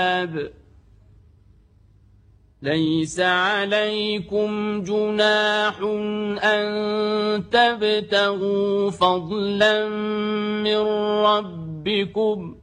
ليس عليكم جناح أن تبتغوا فضلا من ربكم